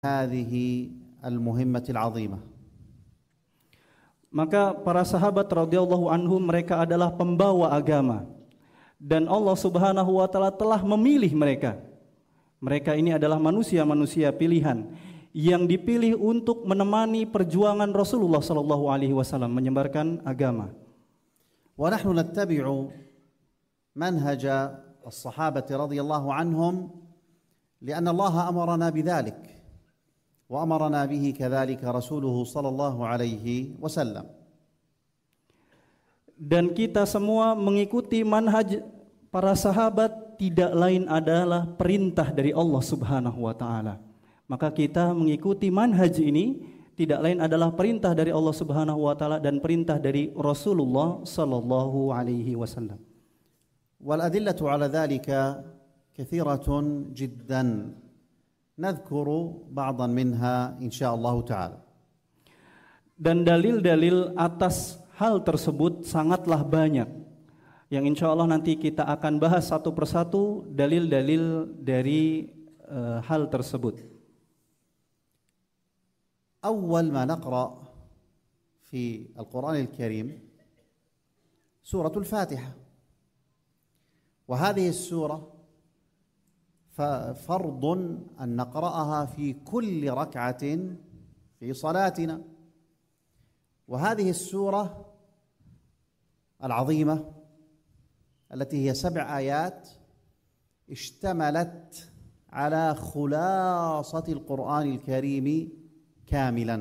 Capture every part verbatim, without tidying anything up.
هذه المهمة العظيمة. Maka para sahabat radhiyallahu anhum mereka adalah pembawa agama dan Allah Subhanahu wa taala telah memilih mereka. Mereka ini adalah manusia-manusia pilihan yang dipilih untuk menemani perjuangan Rasulullah sallallahu alaihi wasallam menyebarkan agama. Wa nahnu nattabi'u manhaj as-sahabah radhiyallahu anhum li'anna Allah amarna bidzalik. وأمرنا به كذلك رسوله صلى الله عليه وسلم. Dan kita semua mengikuti manhaj para sahabat tidak lain adalah perintah dari Allah Subhanahu wa taala. Maka kita mengikuti manhaj ini tidak lain adalah perintah dari Allah Subhanahu wa taala dan perintah dari Rasulullah sallallahu alaihi wasallam. Wal adillatu ala dzalika katsiratun jiddan. نذكر بعضا منها إن شاء الله تعالى. Dan dalil-dalil atas hal tersebut sangatlah banyak yang insya Allah nanti kita akan bahas satu persatu dalil-dalil dari uh, hal tersebut. أول ما نقرأ في القرآن الكريم سورة الفاتحة، وهذه السورة ففرض أن نقرأها في كل ركعة في صلاتنا. وهذه السورة العظيمة التي هي سبع آيات اشتملت على خلاصة القرآن الكريم كاملا.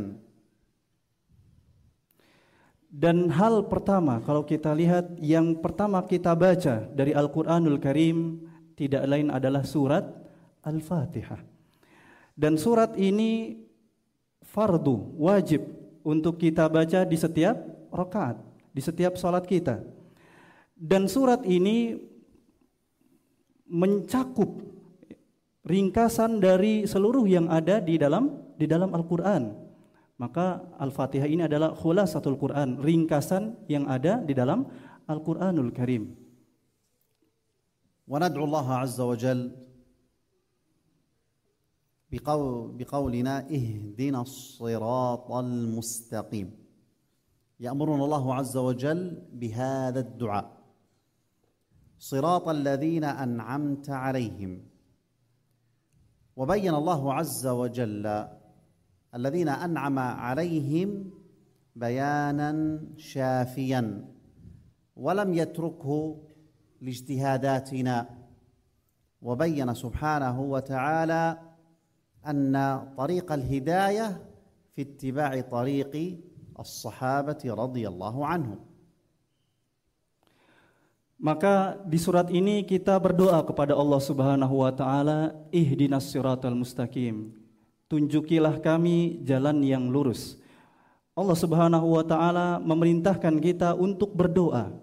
Dan hal pertama kalau kita lihat yang pertama kita baca dari Al-Qur'anul Karim tidak lain adalah surat Al-Fatihah. Dan surat ini fardu, wajib untuk kita baca di setiap rakaat, di setiap salat kita. Dan surat ini mencakup ringkasan dari seluruh yang ada di dalam di dalam Al-Qur'an. Maka Al-Fatihah ini adalah khulasatul Qur'an, ringkasan yang ada di dalam Al-Qur'anul Karim. وندعو الله عز وجل بقول بقولنا اهدنا الصراط المستقيم. يأمرنا الله عز وجل بهذا الدعاء صراط الذين أنعمت عليهم. وبين الله عز وجل الذين أنعم عليهم بيانا شافيا ولم يتركه لاجتهاداتنا، وبين سبحانه وتعالى أن طريق الهداية في اتباع طريق الصحابة رضي الله عنهم. Maka di surat ini kita berdoa kepada Allah Subhanahu wa taala, ihdinas siratal mustaqim. Tunjukilah kami jalan yang lurus. Allah Subhanahu wa taala memerintahkan kita untuk berdoa.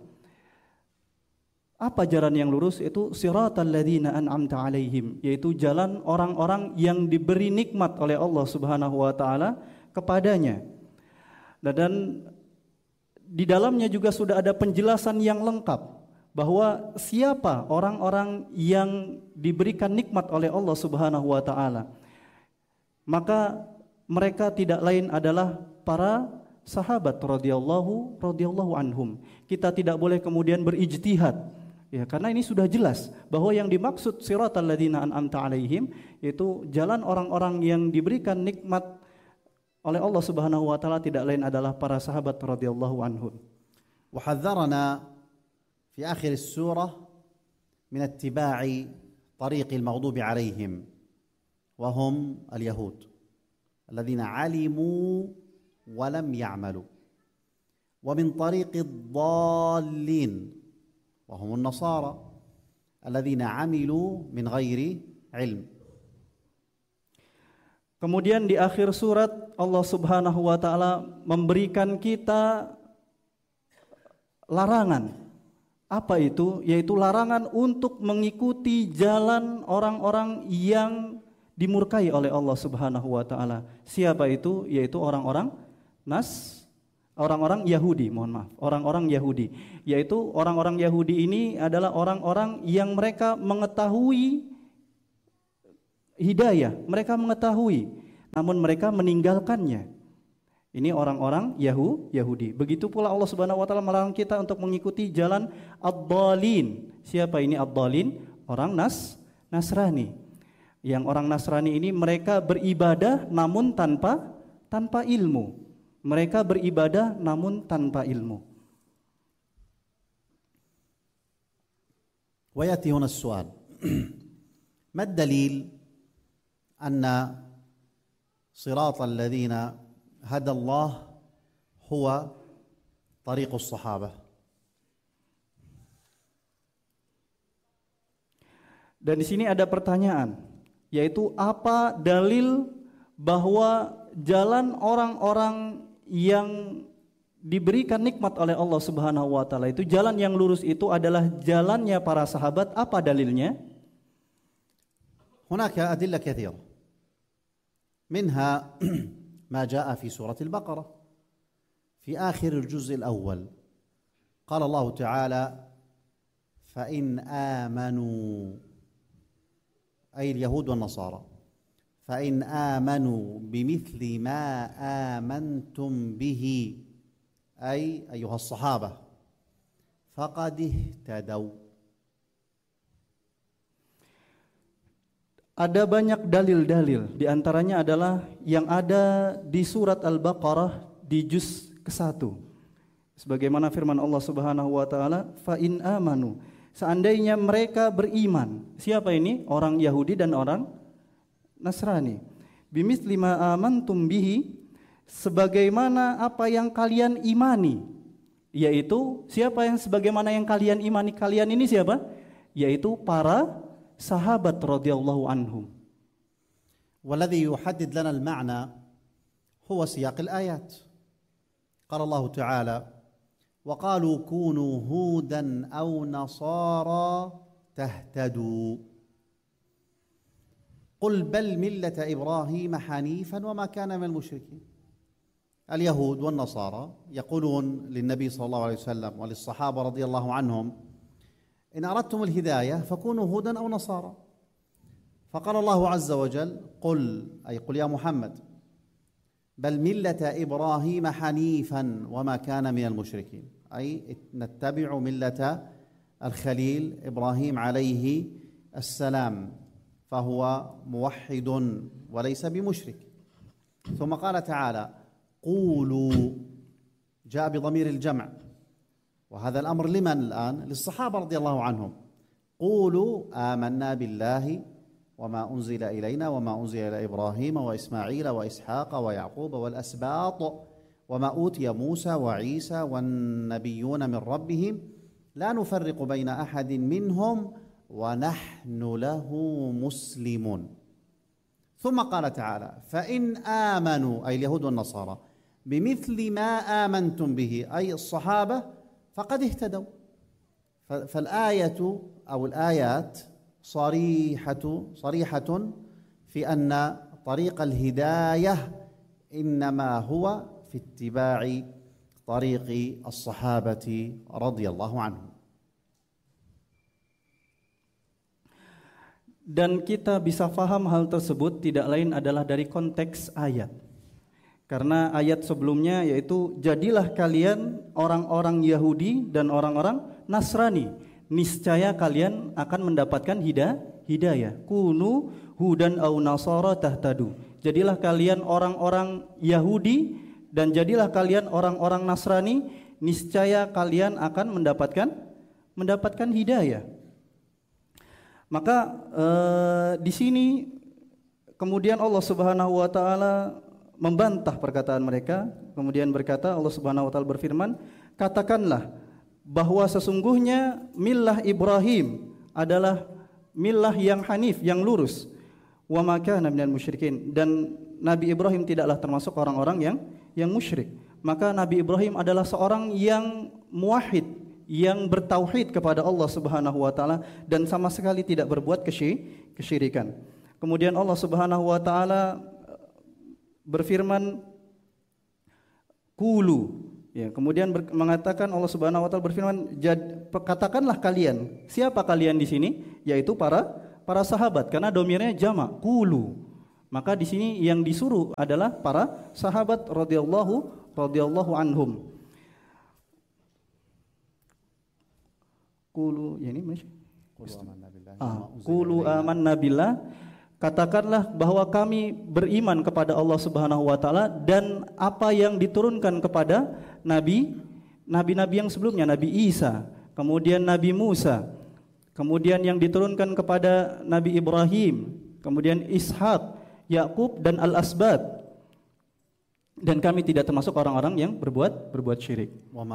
Apa jalan yang lurus? Itu siratal ladzina an'amta alaihim, yaitu jalan orang-orang yang diberi nikmat oleh Allah Subhanahu wa taala kepadanya. Dan di dalamnya juga sudah ada penjelasan yang lengkap bahwa siapa orang-orang yang diberikan nikmat oleh Allah Subhanahu wa taala. Maka mereka tidak lain adalah para sahabat radhiyallahu radhiyallahu anhum. Kita tidak boleh kemudian berijtihad. Ya, karena ini sudah jelas bahwa yang dimaksud siratal ladzina an'amta alaihim yaitu jalan orang-orang yang diberikan nikmat oleh Allah Subhanahu wa taala tidak lain adalah para sahabat radhiyallahu anhum. Wa hadzarana fi akhir as-surah min ittiba'i tariq al-maghdubi alaihim wa hum al-yahud alladhina 'alimu wa lam ya'malu wa min tariq ad-dallin وهم النصارى الذين عملوا من غير علم. Kemudian di akhir surat Allah Subhanahu wa taala memberikan kita larangan. Apa itu? Yaitu larangan untuk mengikuti jalan orang-orang yang dimurkai oleh Allah Subhanahu wa taala. Siapa itu? Yaitu orang-orang Nas Orang-orang Yahudi, mohon maaf, orang-orang Yahudi, yaitu orang-orang Yahudi ini adalah orang-orang yang mereka mengetahui hidayah, mereka mengetahui namun mereka meninggalkannya. Ini orang-orang Yahu, Yahudi. Begitu pula Allah Subhanahu wa taala melarang kita untuk mengikuti jalan ad-dhalin. Siapa ini ad-dhalin? Orang Nas Nasrani. Yang orang Nasrani ini mereka beribadah namun tanpa tanpa ilmu. Mereka beribadah namun tanpa ilmu. ويأتي هنا السؤال ما الدليل أن صراط الذين هدى الله هو طريق الصحابة؟ Dan di sini ada pertanyaan, yaitu apa dalil bahwa jalan orang-orang yang diberikan nikmat oleh Allah Subhanahu wa taala itu, jalan yang lurus itu adalah jalannya para sahabat? Apa dalilnya? هناك أدلة كثيرة منها ما جاء في سورة البقرة في آخر الجزء الأول قال الله تعالى فإن آمنوا أي اليهود والنصارى فإن آمنوا بمثل ما آمنتم به أي أيها الصحابة فقد اهتدوا. Ada banyak dalil-dalil, di antaranya adalah yang ada di surat Al-Baqarah di juz ke satu. Sebagaimana firman Allah Subhanahu wa taala, fa in amanu, seandainya mereka beriman. Siapa ini? Orang Yahudi dan orang Nasrani. Bimitsli ma amantum bihi, sebagaimana apa yang kalian imani. Yaitu siapa yang sebagaimana yang kalian imani? Kalian ini siapa? Yaitu para sahabat radhiyallahu anhum. والذي يحدد لنا المعنى هو سياق الآيات. قال الله تعالى وقالوا كونوا هودا أو نصارى تهتدوا قل بل ملة إبراهيم حنيفا وما كان من المشركين. اليهود والنصارى يقولون للنبي صلى الله عليه وسلم وللصحابة رضي الله عنهم إن أردتم الهداية فكونوا هودا أو نصارى. فقال الله عز وجل قل أي قل يا محمد بل ملة إبراهيم حنيفا وما كان من المشركين، أي نتبع ملة الخليل إبراهيم عليه السلام فهو موحد وليس بمشرك. ثم قال تعالى قولوا، جاء بضمير الجمع، وهذا الأمر لمن الآن؟ للصحابة رضي الله عنهم. قولوا آمنا بالله وما أنزل إلينا وما أنزل إلى إبراهيم وإسماعيل وإسحاق ويعقوب والأسباط وما أوتي موسى وعيسى والنبيون من ربهم لا نفرق بين أحد منهم ونحن له مسلمون. ثم قال تعالى فإن آمنوا أي اليهود والنصارى بمثل ما آمنتم به أي الصحابة فقد اهتدوا. فالآية أو الآيات صريحة صريحة في أن طريق الهداية إنما هو في اتباع طريق الصحابة رضي الله عنهم. Dan kita bisa faham hal tersebut tidak lain adalah dari konteks ayat. Karena ayat sebelumnya yaitu jadilah kalian orang-orang Yahudi dan orang-orang Nasrani, niscaya kalian akan mendapatkan hidayah. Hidayah. Kunu hudan au nasara tahtadu. Jadilah kalian orang-orang Yahudi dan jadilah kalian orang-orang Nasrani, niscaya kalian akan mendapatkan mendapatkan hidayah. Maka eh, di sini kemudian Allah Subhanahu wa taala membantah perkataan mereka, kemudian berkata, Allah Subhanahu wa taala berfirman, katakanlah bahwa sesungguhnya millah Ibrahim adalah millah yang hanif, yang lurus. Wa ma kana minal musyrikin, dan Nabi Ibrahim tidaklah termasuk orang-orang yang yang musyrik. Maka Nabi Ibrahim adalah seorang yang muwahhid, yang bertauhid kepada Allah Subhanahu wa taala dan sama sekali tidak berbuat kesyirikan. Kemudian Allah Subhanahu wa taala berfirman Qulu, ya, kemudian ber, mengatakan Allah Subhanahu wa taala berfirman, katakanlah kalian. Siapa kalian di sini? Yaitu para para sahabat, karena domirnya jamak, Qulu. Maka di sini yang disuruh adalah para sahabat radhiyallahu radhiyallahu anhum. Qulu ya ini Masya. Ah, qulu amanna billah, katakanlah bahwa kami beriman kepada Allah Subhanahu wa taala dan apa yang diturunkan kepada nabi nabi-nabi yang sebelumnya, Nabi Isa, kemudian Nabi Musa, kemudian yang diturunkan kepada Nabi Ibrahim, kemudian Ishak, Yakub dan Al-Asbat. Dan kami tidak termasuk orang-orang yang berbuat berbuat syirik.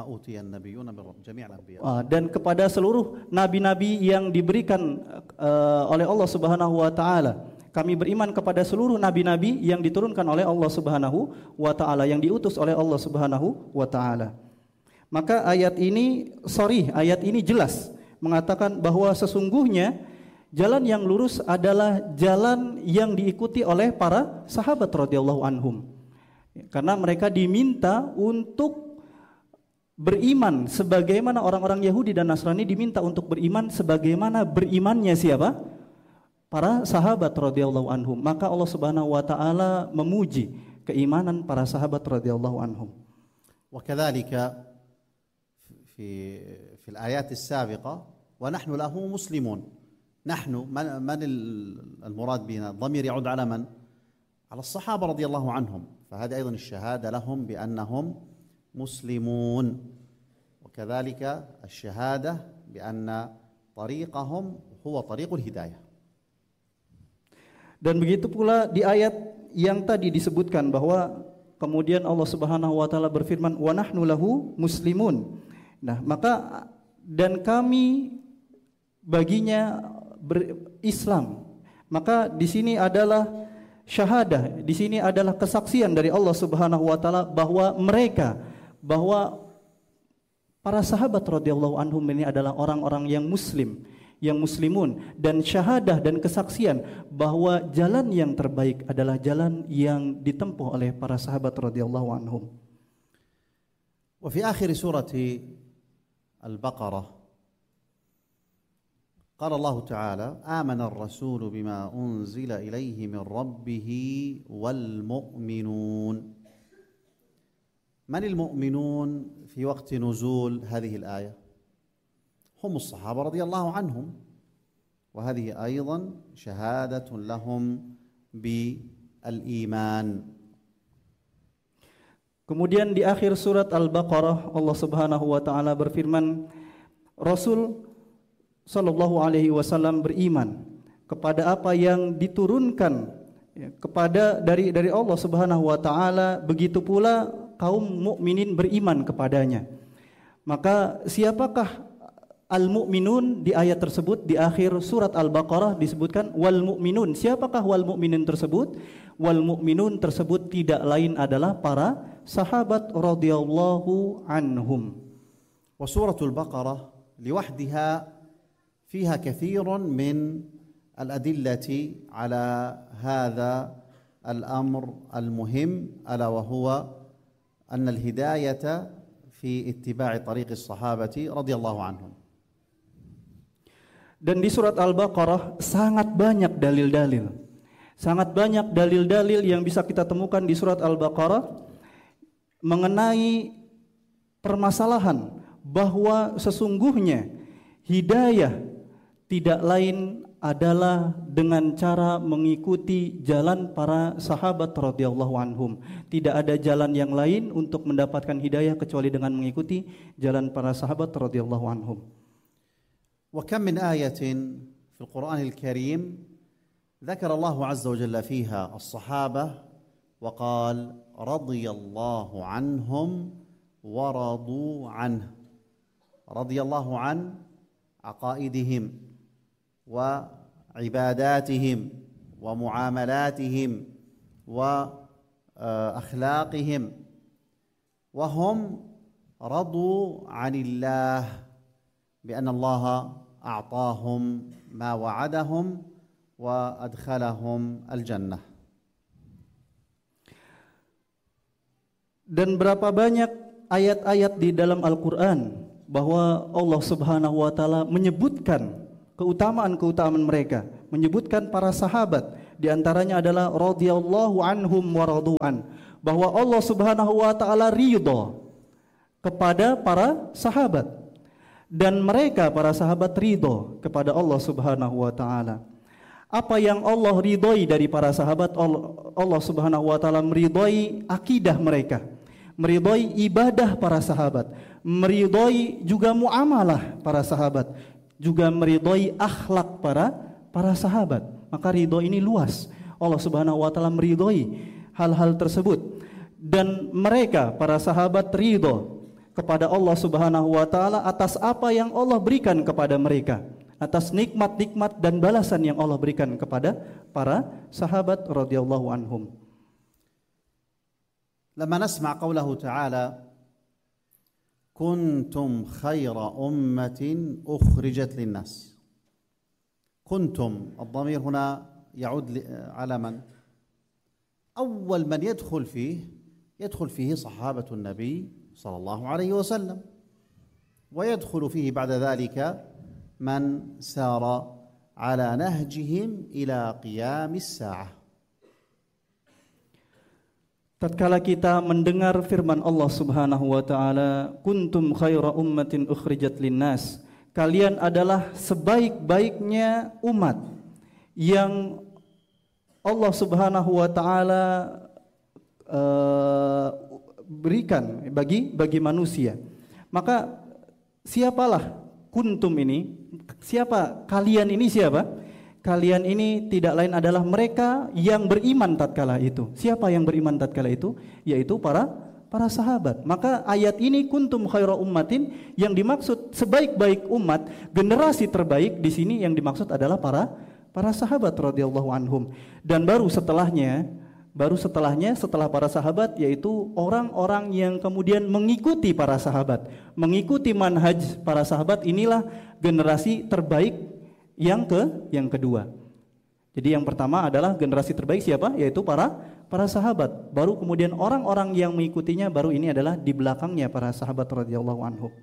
Dan kepada seluruh nabi-nabi yang diberikan uh, oleh Allah Subhanahu wa taala, kami beriman kepada seluruh nabi-nabi yang diturunkan oleh Allah Subhanahu wa taala, yang diutus oleh Allah Subhanahu wa taala. Maka ayat ini sorry, ayat ini jelas mengatakan bahwa sesungguhnya jalan yang lurus adalah jalan yang diikuti oleh para sahabat radhiyallahu anhum. Karena mereka diminta untuk beriman sebagaimana orang-orang Yahudi dan Nasrani diminta untuk beriman sebagaimana berimannya siapa? Para sahabat radhiyallahu anhum. Maka Allah Subhanahu wa taala memuji keimanan para sahabat radhiyallahu anhum. Wa kadzalika fi fi al-ayat as-sabiqah wa nahnu lahu muslimun. Nahnu man al-murad bina dhamir ya'ud ala man? على الصحابة رضي الله عنهم، فهذه أيضا الشهادة لهم بأنهم مسلمون، وكذلك الشهادة بأن طريقهم هو طريق الهداية. Dan begitu pula di ayat yang tadi disebutkan bahwa kemudian Allah Subhanahu wa taala berfirman wa nahnu lahu muslimun. Nah, maka dan kami baginya berislam. Maka di sini adalah syahadah, di sini adalah kesaksian dari Allah Subhanahu wa taala bahwa mereka, bahwa para sahabat radhiyallahu anhum ini adalah orang-orang yang muslim, yang muslimun, dan syahadah dan kesaksian bahwa jalan yang terbaik adalah jalan yang ditempuh oleh para sahabat radhiyallahu anhum. Wa fi akhir surati Al-Baqarah قال الله تعالى آمن الرسول بما أنزل إليه من ربه والمؤمنون. من المؤمنون في وقت نزول هذه الآية؟ هم الصحابة رضي الله عنهم، وهذه أيضا شهادة لهم بالإيمان. Kemudian di akhir surat Al-Baqarah Allah Subhanahu wa taala berfirman, Rasul Sallallahu alaihi wasallam beriman kepada apa yang diturunkan ya, kepada dari dari Allah Subhanahu wa taala, begitu pula kaum mukminin beriman kepadanya. Maka siapakah al-mu'minun? Di ayat tersebut di akhir surat Al-Baqarah disebutkan wal mu'minun. Siapakah wal mu'minun tersebut? Wal mu'minun tersebut tidak lain adalah para sahabat radhiyallahu anhum. Wa suratul Baqarah liwahdiha فيها كثير من الأدلة على هذا الأمر المهم، ألا وهو أن الهداية في اتباع طريق الصحابة رضي الله عنهم. Dan di surat Al-Baqarah sangat banyak dalil-dalil, sangat banyak dalil-dalil yang bisa kita temukan di surat Al-Baqarah mengenai permasalahan bahwa sesungguhnya hidayah tidak lain adalah dengan cara mengikuti jalan para sahabat radhiyallahu anhum. Tidak ada jalan yang lain untuk mendapatkan hidayah kecuali dengan mengikuti jalan para sahabat radhiyallahu anhum. Wa kam min ayatin fil Qur'anil Karim dzakara Allah azza wa jalla fiha as-sahabah wa qala radhiyallahu anhum wa radu anhu. Radhiyallahu an aqaidihim وعباداتهم ومعاملاتهم وأخلاقهم وهم رضوا عن الله بأن الله أعطاهم ما وعدهم وأدخلهم الجنة. Dan berapa banyak ayat-ayat di dalam Al-Quran bahwa Allah Subhanahu wa taala menyebutkan keutamaan-keutamaan mereka, menyebutkan para sahabat Di antaranya adalah radhiyallahu anhum wa radu'an, bahwa Allah Subhanahu wa taala ridha kepada para sahabat dan mereka para sahabat ridha kepada Allah Subhanahu wa taala. Apa yang Allah ridhoi dari para sahabat, Allah Subhanahu wa taala meridhoi akidah mereka, meridhoi ibadah para sahabat, meridhoi juga muamalah para sahabat, juga meridhoi akhlak para para sahabat. Maka ridho ini luas. Allah Subhanahu wa taala meridhoi hal-hal tersebut dan mereka para sahabat ridho kepada Allah Subhanahu wa taala atas apa yang Allah berikan kepada mereka, atas nikmat-nikmat dan balasan yang Allah berikan kepada para sahabat radhiyallahu anhum. لما نسمع قوله تعالى كنتم خير أمة أخرجت للناس، كنتم الضمير هنا يعود على من؟ أول من يدخل فيه يدخل فيه صحابة النبي صلى الله عليه وسلم، ويدخل فيه بعد ذلك من سار على نهجهم إلى قيام الساعة. Tatkala kita mendengar firman Allah Subhanahu wa taala, kuntum khaira ummatin ukhrijat linnas, kalian adalah sebaik-baiknya umat yang Allah Subhanahu wa taala uh, berikan bagi bagi manusia. Maka siapalah kuntum ini? Siapa kalian ini siapa? Kalian ini tidak lain adalah mereka yang beriman tatkala itu. Siapa yang beriman tatkala itu? Yaitu para para sahabat. Maka ayat ini kuntum khaira ummatin, yang dimaksud sebaik-baik umat, generasi terbaik di sini yang dimaksud adalah para para sahabat radhiyallahu anhum. Dan baru setelahnya, baru setelahnya setelah para sahabat yaitu orang-orang yang kemudian mengikuti para sahabat, mengikuti manhaj para sahabat, inilah generasi terbaik yang ke yang kedua. Jadi yang pertama adalah generasi terbaik siapa? Yaitu para para sahabat. Baru kemudian orang-orang yang mengikutinya, baru ini adalah di belakangnya para sahabat radhiyallahu anhum.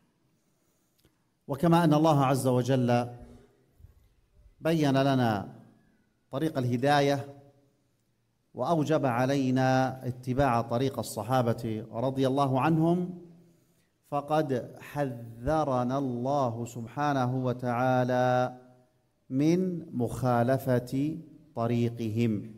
Wa kama anna Allah azza wa jalla bayyana lana tariq al-hidayah wa awjaba alaina ittiba'a tariq as-sahabati radhiyallahu anhum, faqad hadharana Allah subhanahu wa ta'ala min mukhalafati tariqihim.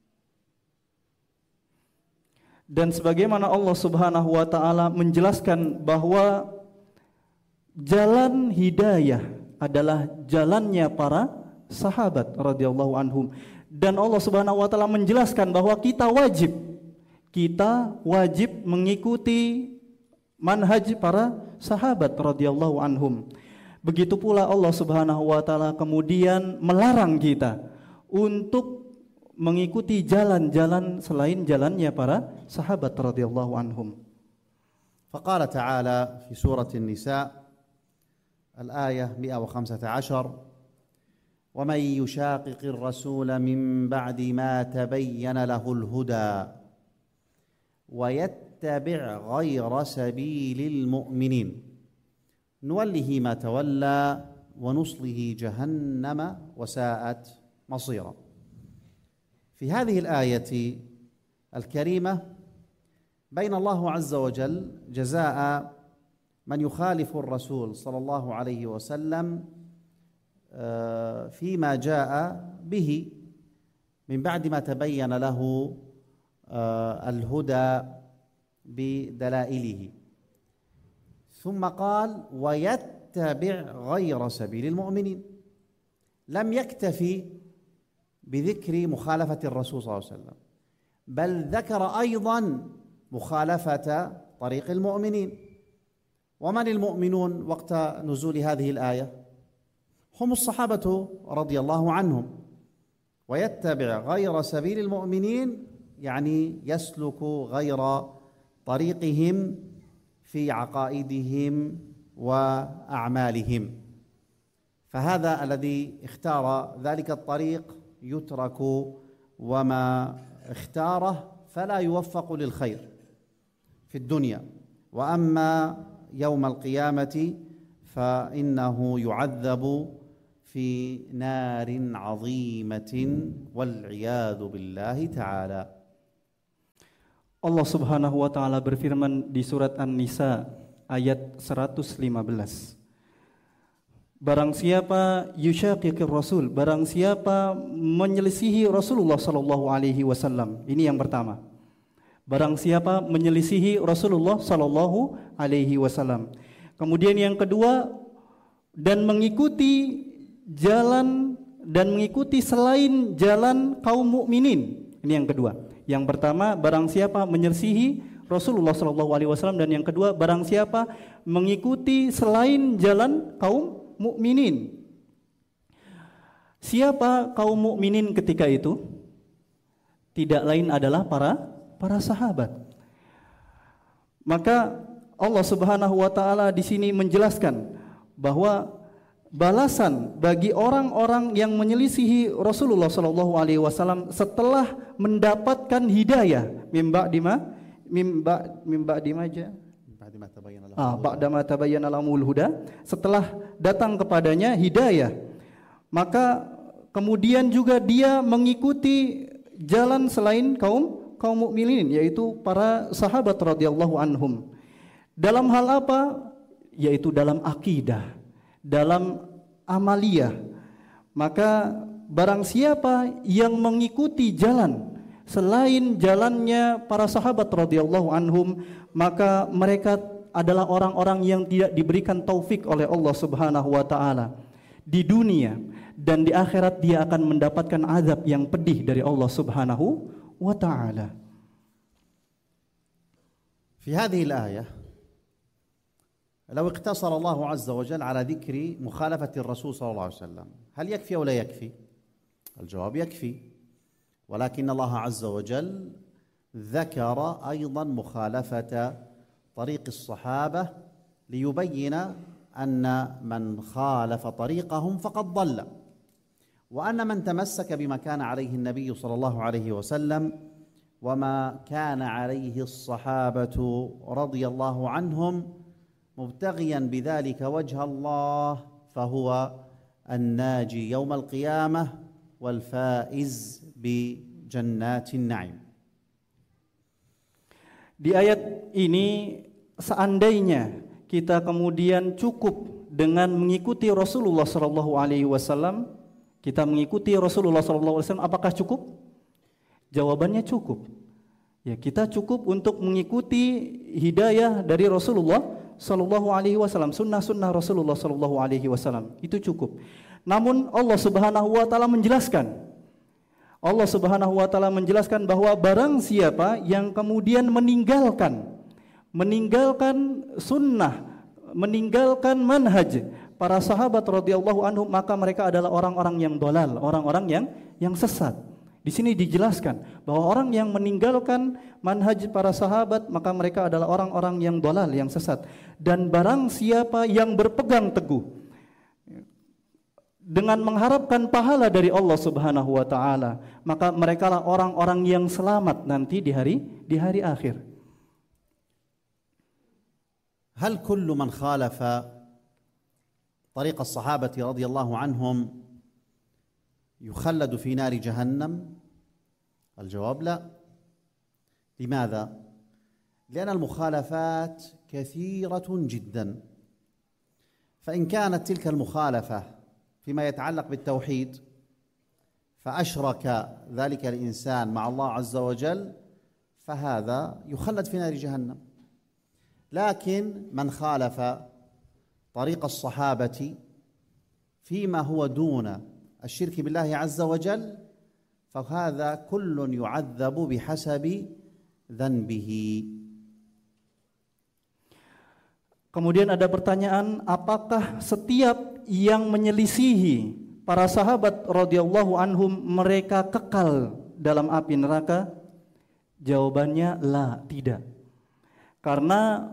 Dan sebagaimana Allah Subhanahu wa taala menjelaskan bahwa jalan hidayah adalah jalannya para sahabat radhiyallahu anhum, dan Allah Subhanahu wa taala menjelaskan bahwa kita wajib kita wajib mengikuti manhaj para sahabat radhiyallahu anhum. Begitu pula Allah Subhanahu wa taala kemudian melarang kita untuk mengikuti jalan-jalan selain jalannya para sahabat radhiyallahu anhum. Faqala ta'ala fi surah An-Nisa al-ayah mi'ah wa khamsah ashar, wa man yushaqiqir rasul min ba'di ma tabayyana lahul huda wa yattabi' ghayra sabilil mu'minin نوله ما تولى ونصله جهنم وساءت مصيرا. في هذه الآية الكريمة بين الله عز وجل جزاء من يخالف الرسول صلى الله عليه وسلم فيما جاء به من بعد ما تبين له الهدى بدلائله، ثم قال ويتبع غير سبيل المؤمنين. لم يكتفي بذكر مخالفة الرسول صلى الله عليه وسلم، بل ذكر أيضا مخالفة طريق المؤمنين. ومن المؤمنون وقت نزول هذه الآية؟ هم الصحابة رضي الله عنهم. ويتبع غير سبيل المؤمنين يعني يسلك غير طريقهم في عقائدهم وأعمالهم، فهذا الذي اختار ذلك الطريق يترك، وما اختاره فلا يوفق للخير في الدنيا، وأما يوم القيامة فإنه يعذب في نار عظيمة والعياذ بالله تعالى. Allah Subhanahu wa taala berfirman di surat An-Nisa ayat seratus lima belas. Barang siapa yushaqiqir rasul, barang siapa menyelisihi Rasulullah sallallahu alaihi wasallam. Ini yang pertama. Barang siapa menyelisihi Rasulullah sallallahu alaihi wasallam. Kemudian yang kedua, dan mengikuti jalan dan mengikuti selain jalan kaum mukminin. Ini yang kedua. Yang pertama, barang siapa menyelisihi Rasulullah sallallahu alaihi wasallam, dan yang kedua, barang siapa mengikuti selain jalan kaum mukminin. Siapa kaum mukminin ketika itu? Tidak lain adalah para para sahabat. Maka Allah Subhanahu wa taala di sini menjelaskan bahwa balasan bagi orang-orang yang menyelisihi Rasulullah sallallahu alaihi wasallam setelah mendapatkan hidayah, mimba dima mimba mimba dimaja Ah, ba'dama tabayyana lahumul huda, setelah datang kepadanya hidayah, maka kemudian juga dia mengikuti jalan selain kaum kaum mukminin, yaitu para sahabat radhiyallahu anhum. Dalam hal apa? Yaitu dalam akidah, dalam amaliyah. Maka barang siapa yang mengikuti jalan selain jalannya para sahabat radhiyallahu anhum, maka mereka adalah orang-orang yang tidak diberikan taufik oleh Allah Subhanahu wa taala di dunia, dan di akhirat dia akan mendapatkan azab yang pedih dari Allah Subhanahu wa taala. في هذه الآية لو اقتصر الله عز وجل على ذكر مخالفة الرسول صلى الله عليه وسلم هل يكفي أو لا يكفي؟ الجواب يكفي، ولكن الله عز وجل ذكر أيضا مخالفة طريق الصحابة ليبين أن من خالف طريقهم فقد ضل، وأن من تمسك بما كان عليه النبي صلى الله عليه وسلم وما كان عليه الصحابة رضي الله عنهم مبتغيا بذلك وجه الله فهو الناجي يوم القيامة والفائز بجنات النعيم. Di ayat ini, seandainya kita kemudian cukup dengan mengikuti Rasulullah sallallahu alaihi wasallam, kita mengikuti Rasulullah sallallahu alaihi wasallam, apakah cukup? Jawabannya cukup. Ya, kita cukup untuk mengikuti hidayah dari Rasulullah sallallahu alaihi wasallam, sunnah-sunnah Rasulullah sallallahu alaihi wasallam. Itu cukup. Namun Allah Subhanahu wa taala menjelaskan Allah Subhanahu wa taala menjelaskan bahwa barang siapa yang kemudian meninggalkan meninggalkan sunnah, meninggalkan manhaj para sahabat radhiyallahu anhum, maka mereka adalah orang-orang yang dolal, orang-orang yang yang sesat. Di sini dijelaskan bahwa orang yang meninggalkan manhaj para sahabat, maka mereka adalah orang-orang yang dolal, yang sesat. Dan barang siapa yang berpegang teguh dengan mengharapkan pahala dari Allah Subhanahu wa taala, maka merekalah orang-orang yang selamat nanti di hari di hari akhir. هل كل من خالف طريق الصحابة رضي الله عنهم يخلد في نار جهنم؟ الجواب لا. لماذا؟ لأن المخالفات كثيرة جدا، فإن كانت تلك المخالفة فيما يتعلق بالتوحيد فأشرك ذلك الإنسان مع الله عز وجل فهذا يخلد في نار جهنم. لكن من خالف طريق الصحابة فيما هو دون الشرك بالله عز وجل فهذا كل يعذب بحسب ذنبه. Kemudian ada pertanyaan, apakah setiap yang menyelisihi para sahabat radhiyallahu anhum mereka kekal dalam api neraka? Jawabannya la, tidak. Karena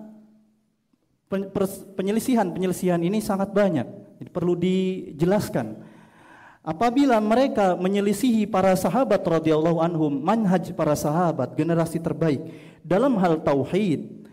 penyelisihan-penyelisihan ini sangat banyak, jadi perlu dijelaskan. Apabila mereka menyelisihi para sahabat radhiyallahu anhum, manhaj para sahabat, generasi terbaik dalam hal tauhid,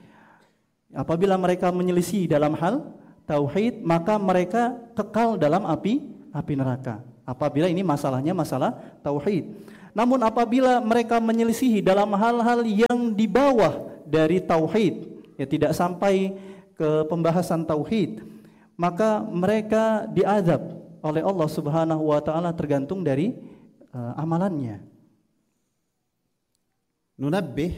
apabila mereka menyelisihi dalam hal tauhid, maka mereka kekal dalam api api neraka. Apabila ini masalahnya masalah tauhid. Namun apabila mereka menyelisihi dalam hal-hal yang di bawah dari tauhid, ya tidak sampai ke pembahasan tauhid, maka mereka diazab oleh Allah Subhanahu wa taala tergantung dari uh, amalannya. ننبه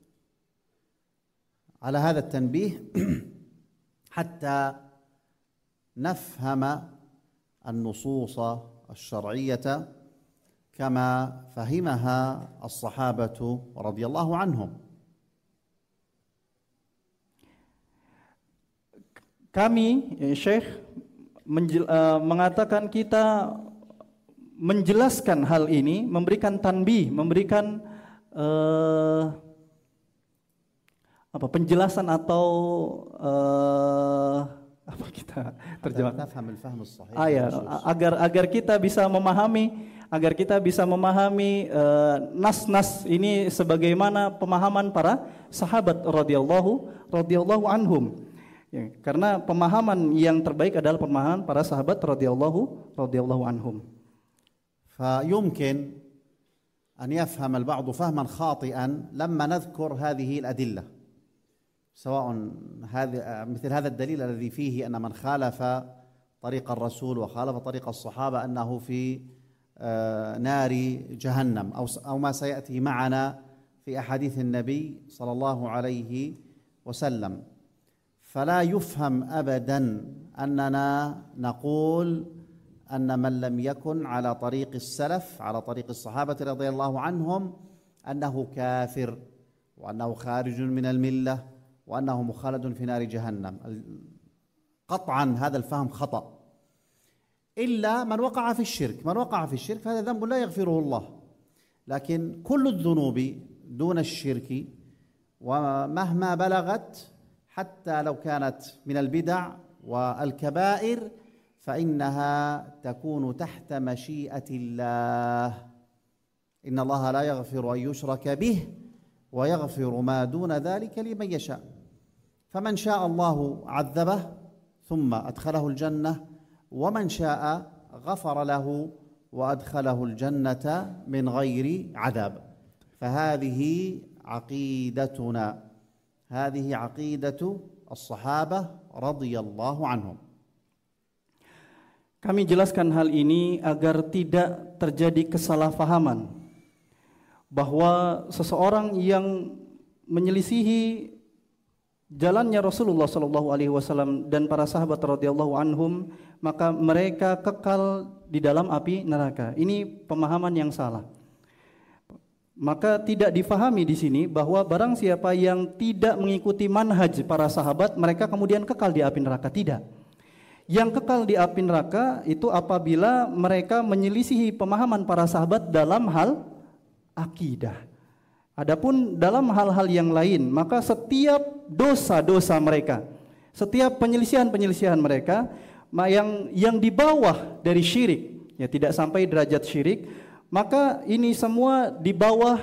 على هذا التنبيه حتى نفهم النصوص الشرعية كما فهمها الصحابة رضي الله عنهم. Kami, ya Syekh, menjel, uh, mengatakan kita menjelaskan hal ini, memberikan tanbih, memberikan uh, apa penjelasan atau uh, apa kita terjemahkan? Ah, ya, agar agar kita bisa memahami, agar kita bisa memahami uh, nas-nas ini sebagaimana pemahaman para sahabat radhiyallahu radhiyallahu anhum. Ya, karena pemahaman yang terbaik adalah pemahaman para sahabat radhiyallahu radhiyallahu anhum. فيمكن أن يفهم البعض فهما خاطئا لما نذكر هذه الأدلة، سواء هذا مثل هذا الدليل الذي فيه أن من خالف طريق الرسول وخالف طريق الصحابة أنه في نار جهنم، أو أو ما سيأتي معنا في أحاديث النبي صلى الله عليه وسلم. فلا يفهم أبدا أننا نقول أن من لم يكن على طريق السلف على طريق الصحابة رضي الله عنهم أنه كافر وأنه خارج من الملة وأنه مخلد في نار جهنم. قطعا هذا الفهم خطأ، إلا من وقع في الشرك. من وقع في الشرك فهذا ذنب لا يغفره الله، لكن كل الذنوب دون الشرك ومهما بلغت حتى لو كانت من البدع والكبائر فإنها تكون تحت مشيئة الله. إن الله لا يغفر أن يشرك به ويغفر ما دون ذلك لمن يشاء. فمن شاء الله عذبه ثم أدخله الجنة، ومن شاء غفر له وأدخله الجنة من غير عذاب. فهذه عقيدتنا، هذه عقيدة الصحابة رضي الله عنهم. Kami jelaskan hal ini agar tidak terjadi kesalahpahaman bahwa seseorang yang menyelisihi jalannya Rasulullah Shallallahu Alaihi Wasallam dan para sahabat radhiyallahu anhum, maka mereka kekal di dalam api neraka. Ini pemahaman yang salah. Maka tidak difahami di sini bahwa barang siapa yang tidak mengikuti manhaj para sahabat, mereka kemudian kekal di api neraka. Tidak. Yang kekal di api neraka itu apabila mereka menyelisihi pemahaman para sahabat dalam hal akidah. Adapun dalam hal-hal yang lain, maka setiap dosa-dosa mereka, setiap penyelisihan-penyelisihan mereka yang yang di bawah dari syirik, ya tidak sampai derajat syirik, maka ini semua di bawah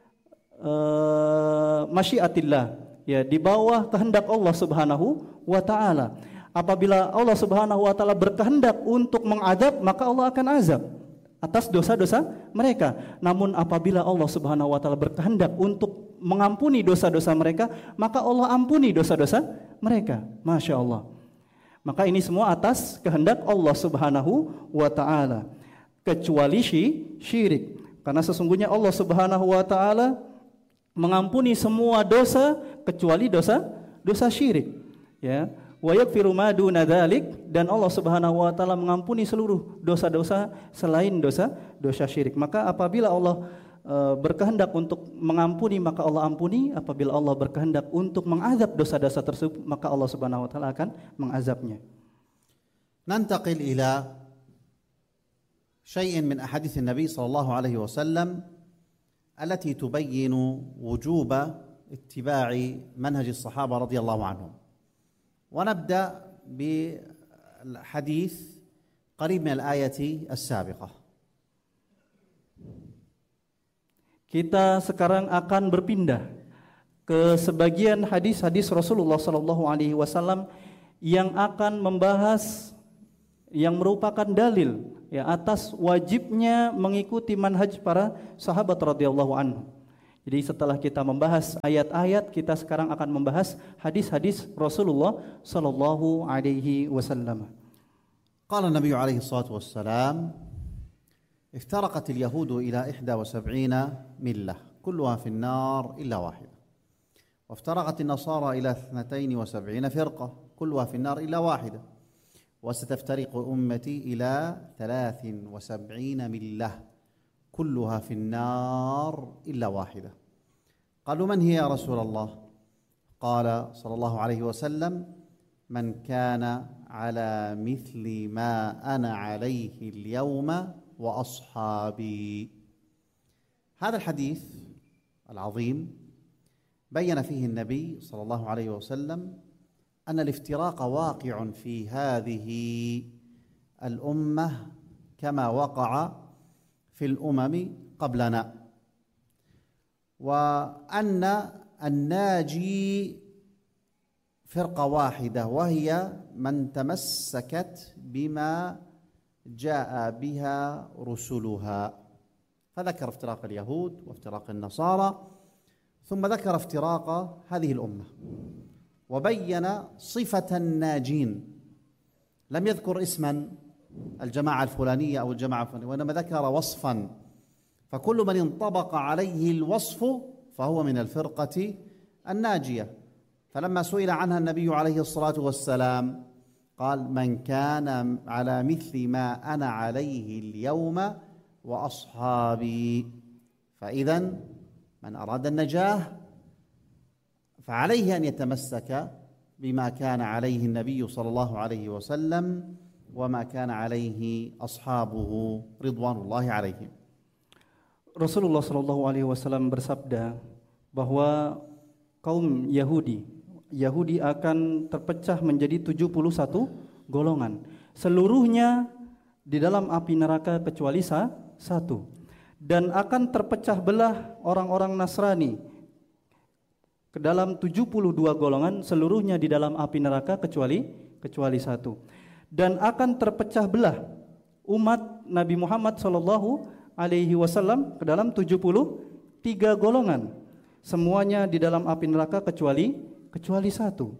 uh, masyiatillah, ya di bawah kehendak Allah Subhanahu wa taala. Apabila Allah Subhanahu wa taala berkehendak untuk mengadab, maka Allah akan azab atas dosa-dosa mereka. Namun apabila Allah Subhanahu wa taala berkehendak untuk mengampuni dosa-dosa mereka, maka Allah ampuni dosa-dosa mereka. Masya Allah. Maka ini semua atas kehendak Allah Subhanahu wa taala, kecuali syirik. Karena sesungguhnya Allah Subhanahu wa taala mengampuni semua dosa kecuali dosa dosa syirik. Ya. Wa yaghfiru ma duna dzalik, dan Allah Subhanahu wa taala mengampuni seluruh dosa-dosa selain dosa dosa syirik. Maka apabila Allah e, berkehendak untuk mengampuni, maka Allah ampuni. Apabila Allah berkehendak untuk mengazab dosa-dosa tersebut, maka Allah Subhanahu wa taala akan mengazabnya. Nantaqil ila syai'in min ahadits Nabi sallallahu alaihi wasallam allati tubayyinu wujuba ittiba'i manhaj as-sahaba radhiyallahu anhum. ونبدأ بحديث قريب من الآية السابقة. Kita sekarang akan berpindah ke sebagian hadis-hadis Rasulullah Sallallahu Alaihi Wasallam yang akan membahas, yang merupakan dalil ya atas wajibnya mengikuti manhaj para sahabat radhiyallahu anhu. Jadi setelah kita membahas ayat-ayat, kita sekarang akan membahas hadis-hadis Rasulullah sallallahu alaihi wasallam. Qala Nabi alaihi salatu wassalam, iftaraqat al-yahud ila ihda wa sab'ina millah, kulluha fi an-nar illa wahida. وافترقت النصارى إلى اثنتين وسبعين فرقة كلها في النار إلا واحدة وستفترق أمتي إلى ثلاث وسبعين ملة كلها في النار إلا واحدة. قالوا من هي يا رسول الله؟ قال صلى الله عليه وسلم من كان على مثل ما أنا عليه اليوم وأصحابي. هذا الحديث العظيم بين فيه النبي صلى الله عليه وسلم أن الافتراق واقع في هذه الأمة كما وقع في الأمم قبلنا، وأن الناجي فرقة واحدة وهي من تمسكت بما جاء بها رسلها. فذكر افتراق اليهود وافتراق النصارى، ثم ذكر افتراق هذه الأمة وبين صفة الناجين، لم يذكر اسما الجماعة الفلانية أو الجماعة الفلانية، وإنما ذكر وصفا، فكل من انطبق عليه الوصف فهو من الفرقة الناجية. فلما سئل عنها النبي عليه الصلاة والسلام قال من كان على مثل ما أنا عليه اليوم وأصحابي. فإذا من أراد النجاة فعليه أن يتمسك بما كان عليه النبي صلى الله عليه وسلم وما كان عليه أصحابه رضوان الله عليهم. Rasulullah Shallallahu Alaihi Wasallam bersabda bahwa kaum Yahudi, Yahudi akan terpecah menjadi tujuh puluh satu golongan, seluruhnya di dalam api neraka kecuali satu. Dan akan terpecah belah orang-orang Nasrani ke dalam tujuh puluh dua golongan, seluruhnya di dalam api neraka kecuali kecuali satu. Dan akan terpecah belah umat Nabi Muhammad sallallahu alaihi wasallam ke dalam tujuh puluh tiga golongan, semuanya di dalam api neraka kecuali kecuali satu.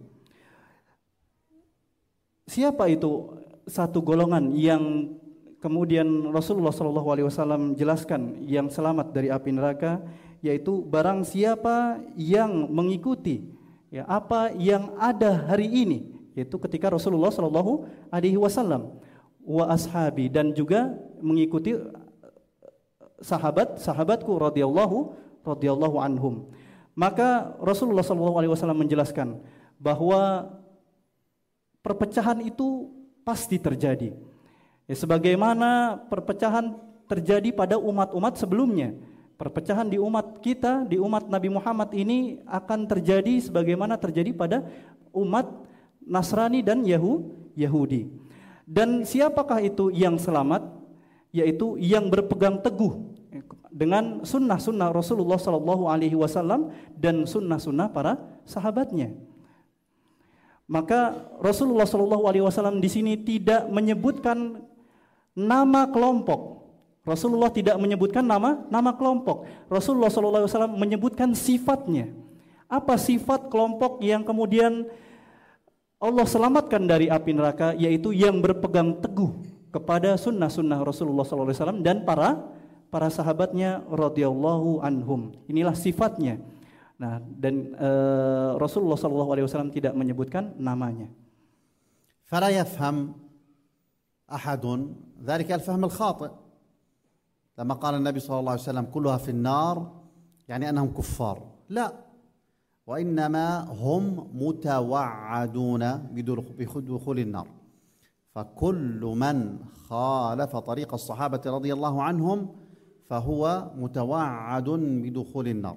Siapa itu satu golongan yang kemudian Rasulullah shallallahu alaihi wasallam jelaskan yang selamat dari api neraka? Yaitu barang siapa yang mengikuti ya apa yang ada hari ini, yaitu ketika Rasulullah shallallahu alaihi wasallam wa ashabi, dan juga mengikuti sahabat-sahabatku radhiyallahu radhiyallahu anhum. Maka Rasulullah shallallahu alaihi wasallam menjelaskan bahwa perpecahan itu pasti terjadi. Ya, sebagaimana perpecahan terjadi pada umat-umat sebelumnya, perpecahan di umat kita, di umat Nabi Muhammad ini akan terjadi sebagaimana terjadi pada umat Nasrani dan Yahudi. Dan siapakah itu yang selamat? Yaitu yang berpegang teguh dengan sunnah-sunnah Rasulullah Sallallahu Alaihi Wasallam dan sunnah-sunnah para sahabatnya. Maka Rasulullah Sallallahu Alaihi Wasallam di sini tidak menyebutkan nama kelompok. Rasulullah tidak menyebutkan nama nama kelompok. Rasulullah Sallallahu Alaihi Wasallam menyebutkan sifatnya. Apa sifat kelompok yang kemudian Allah selamatkan dari api neraka? Yaitu yang berpegang teguh kepada sunnah-sunnah Rasulullah Sallallahu Alaihi Wasallam dan para para sahabatnya radhiyallahu anhum. Inilah sifatnya. Nah, dan uh, Rasulullah Sallallahu Alaihi Wasallam tidak menyebutkan namanya. فلا يفهم أحد ذلك الفهم الخاطئ لما قال النبي صلى الله عليه وسلم كلها في النار يعني أنهم كفار. لا، وإنما هم متوعدون بدخول النار. فكل من خالف طريق الصحابة رضي الله عنهم فهو متوعد بدخول النار.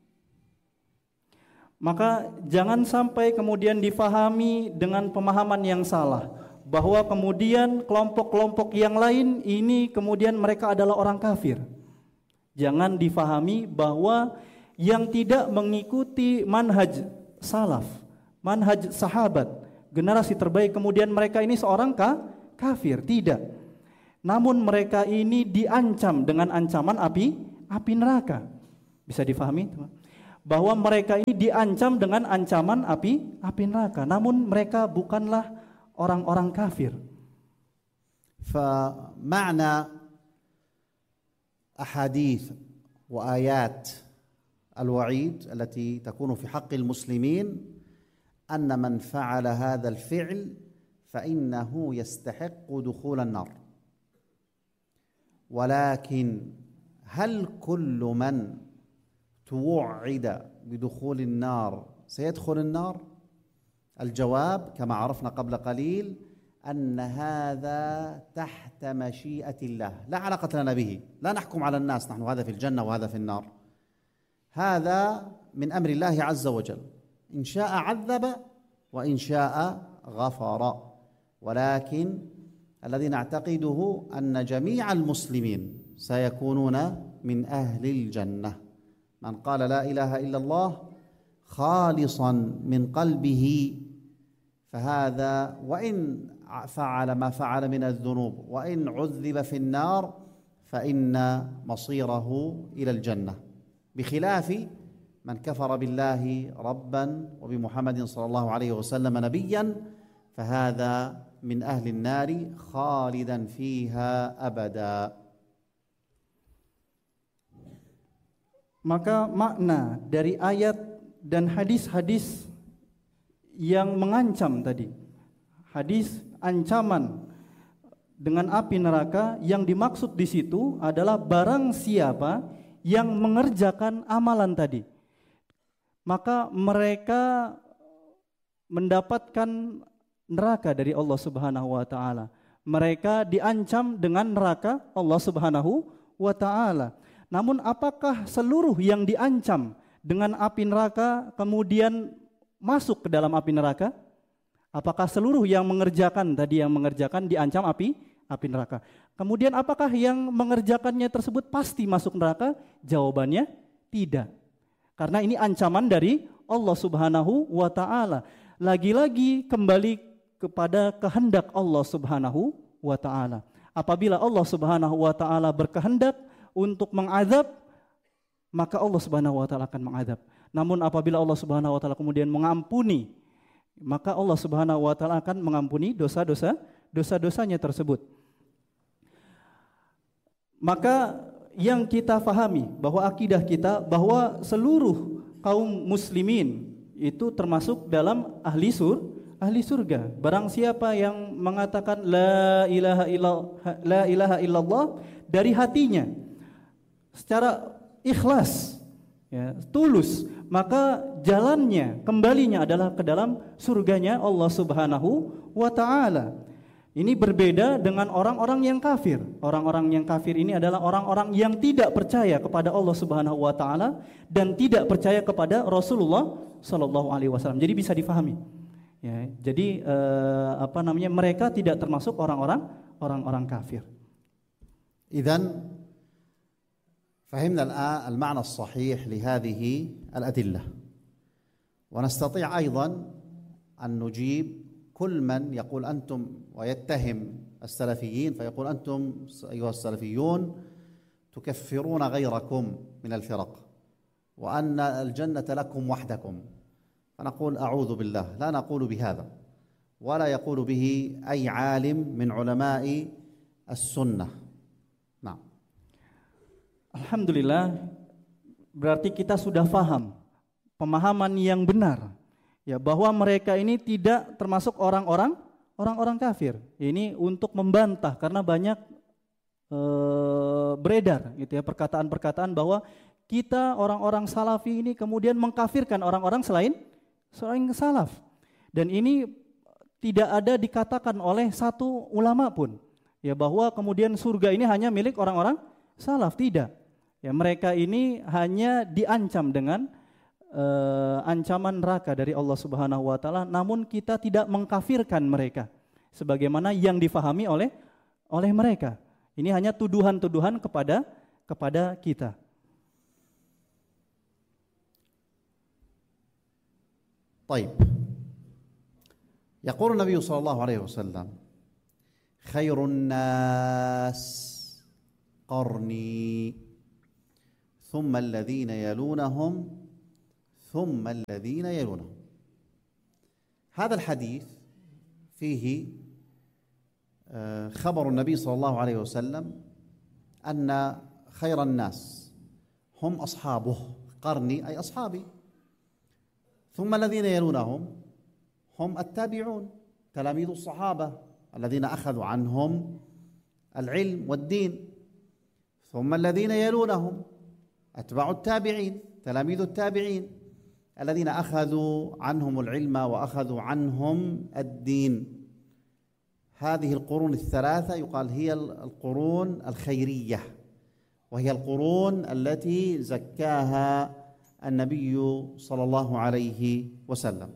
Maka jangan sampai kemudian difahami dengan pemahaman yang salah, bahwa kemudian kelompok-kelompok yang lain ini kemudian mereka adalah orang kafir. Jangan difahami bahwa yang tidak mengikuti manhaj salaf, manhaj sahabat, generasi terbaik, kemudian mereka ini seorang ka, kafir. Tidak. namun mereka ini diancam dengan ancaman api api neraka. Bisa difahami, teman? Bahwa mereka ini diancam dengan ancaman api api neraka, namun mereka bukanlah orang-orang kafir. فمعنى أحاديث وآيات الوعيد التي تكون في حق المسلمين أن من فعل هذا الفعل فإنه يستحق دخول النار. ولكن هل كل من توعد بدخول النار سيدخل النار؟ الجواب كما عرفنا قبل قليل أن هذا تحت مشيئة الله، لا علاقة لنا به، لا نحكم على الناس نحن هذا في الجنة وهذا في النار، هذا من أمر الله عز وجل، إن شاء عذب وإن شاء غفر. ولكن الذي نعتقده أن جميع المسلمين سيكونون من أهل الجنة. من قال لا إله إلا الله خالصا من قلبه فهذا وإن فعل ما فعل من الذنوب وإن عذب في النار فإن مصيره إلى الجنة، بخلاف من كفر بالله ربا وبمحمد صلى الله عليه وسلم نبيا فهذا من أهل النار خالدا فيها أبدا. Maka makna dari ayat dan hadis-hadis yang mengancam tadi, hadis ancaman dengan api neraka, yang dimaksud di situ adalah barang siapa yang mengerjakan amalan tadi, maka mereka mendapatkan neraka dari Allah Subhanahu wa taala. Mereka diancam dengan neraka Allah Subhanahu wa taala. Namun apakah seluruh yang diancam dengan api neraka kemudian masuk ke dalam api neraka? Apakah seluruh yang mengerjakan tadi yang mengerjakan diancam api api neraka? Kemudian apakah yang mengerjakannya tersebut pasti masuk neraka? Jawabannya tidak. Karena ini ancaman dari Allah Subhanahu wa taala. Lagi-lagi kembali kepada kehendak Allah Subhanahu wa taala. Apabila Allah Subhanahu wa taala berkehendak untuk mengadab, maka Allah Subhanahu wa taala akan mengadab. Namun apabila Allah Subhanahu wa taala kemudian mengampuni, maka Allah Subhanahu wa taala akan mengampuni dosa-dosa dosa-dosanya tersebut. Maka yang kita fahami bahwa akidah kita bahwa seluruh kaum muslimin itu termasuk dalam ahli sur ahli surga. Barang siapa yang mengatakan la ilaha illallah la ilaha illallah dari hatinya secara ikhlas, ya, tulus, maka jalannya, kembalinya adalah ke dalam surganya Allah Subhanahu wa taala. Ini berbeda dengan orang-orang yang kafir. Orang-orang yang kafir ini adalah orang-orang yang tidak percaya kepada Allah Subhanahu wa taala dan tidak percaya kepada Rasulullah sallallahu alaihi wasallam. Jadi bisa difahami. Ya, jadi eh, apa namanya? Mereka tidak termasuk orang-orang orang-orang kafir. Idzan فهمنا الآن المعنى الصحيح لهذه الأدلة، ونستطيع أيضا أن نجيب كل من يقول أنتم ويتهم السلفيين فيقول أنتم أيها السلفيون تكفرون غيركم من الفرق وأن الجنة لكم وحدكم، فنقول أعوذ بالله، لا نقول بهذا ولا يقول به أي عالم من علماء السنة. Nah, alhamdulillah, berarti kita sudah faham pemahaman yang benar, ya, bahwa mereka ini tidak termasuk orang-orang orang-orang kafir. Ini untuk membantah karena banyak e, beredar gitu ya perkataan-perkataan bahwa kita orang-orang salafi ini kemudian mengkafirkan orang-orang selain selain salaf. Dan ini tidak ada dikatakan oleh satu ulama pun, ya, bahwa kemudian surga ini hanya milik orang-orang salaf, tidak. Ya, mereka ini hanya diancam dengan uh, ancaman neraka dari Allah Subhanahu wa taala, namun kita tidak mengkafirkan mereka sebagaimana yang difahami oleh oleh mereka. Ini hanya tuduhan-tuduhan kepada kepada kita. طيب. يقول النبي صلى الله عليه وسلم khairun nas qarni thumma alladhina yalunahum thumma alladhina yalunahum. هذا الحديث فيه خبر النبي صلى الله عليه وسلم أن خير الناس هم أصحابه، قرني أي أصحابي، ثم الذين يلونهم هم التابعون تلاميذ الصحابة الذين أخذوا عنهم العلم والدين، ثم الذين يلونهم أتباع التابعين تلاميذ التابعين الذين أخذوا عنهم العلم وأخذوا عنهم الدين. هذه القرون الثلاثة يقال هي القرون الخيرية، وهي القرون التي زكاها النبي صلى الله عليه وسلم.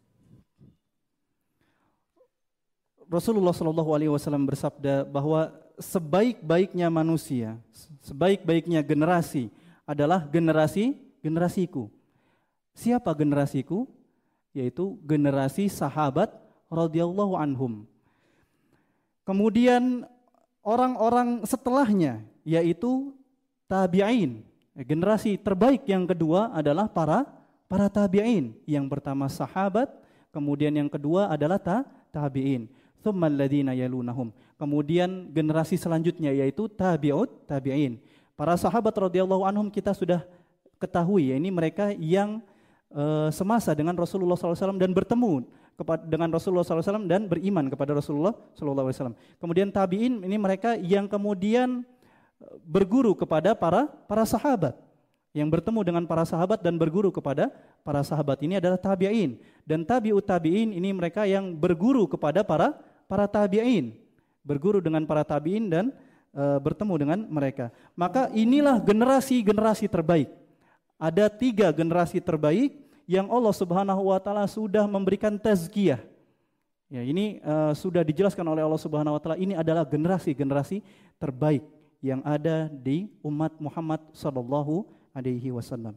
Rasulullah Shallallahu Alaihi Wasallam bersabda bahwa sebaik-baiknya manusia, sebaik-baiknya generasi adalah generasi generasiku. Siapa generasiku? Yaitu generasi sahabat radhiyallahu anhum. Kemudian orang-orang setelahnya yaitu tabi'in. Generasi terbaik yang kedua adalah para para tabi'in. Yang pertama sahabat, kemudian yang kedua adalah ta, tabi'in. Tsummal ladzina yalunahum. Kemudian generasi selanjutnya yaitu tabi'ut tabi'in. Para sahabat radhiyallahu anhum kita sudah ketahui, ya, ini mereka yang uh, semasa dengan Rasulullah shallallahu alaihi wasallam dan bertemu kepada dengan Rasulullah shallallahu alaihi wasallam dan beriman kepada Rasulullah shallallahu alaihi wasallam. Kemudian tabi'in ini mereka yang kemudian berguru kepada para para sahabat, yang bertemu dengan para sahabat dan berguru kepada para sahabat, ini adalah tabi'in. Dan tabi'ut tabi'in ini mereka yang berguru kepada para para tabi'in, berguru dengan para tabi'in dan e, bertemu dengan mereka. Maka inilah generasi-generasi terbaik. Ada tiga generasi terbaik yang Allah Subhanahu wa taala sudah memberikan tazkiyah. Ya, ini e, sudah dijelaskan oleh Allah Subhanahu wa taala, ini adalah generasi-generasi terbaik yang ada di umat Muhammad sallallahu alaihi wasallam.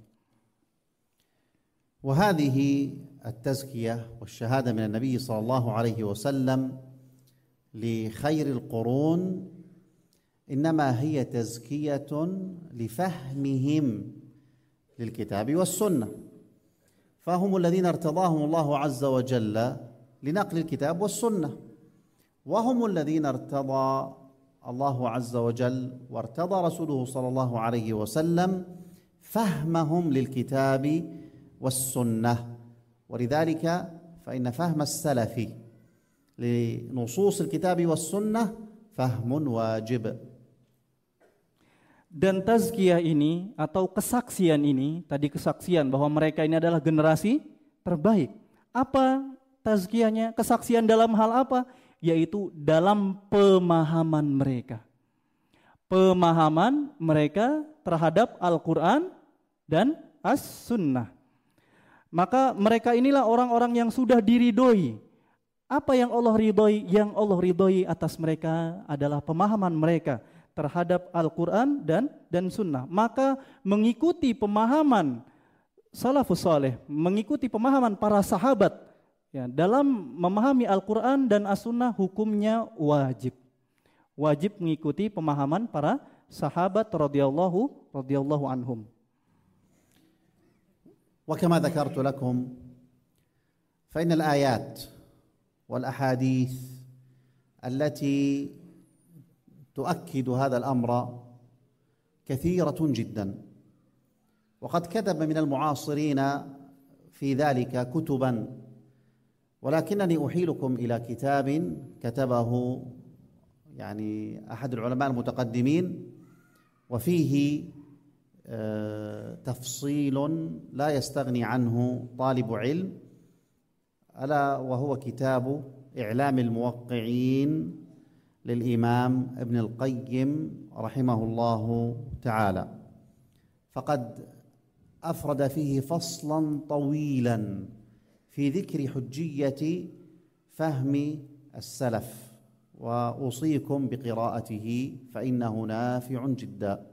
وهذه التزكية والشهادة من النبي صلى الله عليه وسلم لخير القرون إنما هي تزكية لفهمهم للكتاب والسنة، فهم الذين ارتضاهم الله عز وجل لنقل الكتاب والسنة، وهم الذين ارتضى الله عز وجل وارتضى رسوله صلى الله عليه وسلم فهمهم للكتاب والسنة. ولذلك فإن فهم السلف لنصوص الكتاب والسنة فهم واجب. Dan tazkiyah ini atau kesaksian ini, tadi kesaksian bahwa mereka ini adalah generasi terbaik. Apa tazkiyahnya? Kesaksian dalam hal apa? Yaitu dalam pemahaman mereka. Pemahaman mereka terhadap Al-Quran dan As-Sunnah. Maka mereka inilah orang-orang yang sudah diridhoi. Apa yang Allah ridhoi? Yang Allah ridhoi atas mereka adalah pemahaman mereka terhadap Al-Quran dan dan Sunnah. Maka mengikuti pemahaman salafus saleh, mengikuti pemahaman para sahabat, ya, dalam memahami Al-Quran dan As-Sunnah hukumnya wajib. Wajib mengikuti pemahaman para sahabat radhiyallahu radhiyallahu anhum. وكما ذكرت لكم فإن الآيات والأحاديث التي تؤكد هذا الأمر كثيرة جدا، وقد كتب من المعاصرين في ذلك كتبا، ولكنني أحيلكم إلى كتاب كتبه يعني أحد العلماء المتقدمين وفيه تفصيل لا يستغني عنه طالب علم، ألا وهو كتاب إعلام الموقعين للإمام ابن القيم رحمه الله تعالى. فقد أفرد فيه فصلا طويلا في ذكر حجية فهم السلف، وأوصيكم بقراءته فإنه نافع جدا.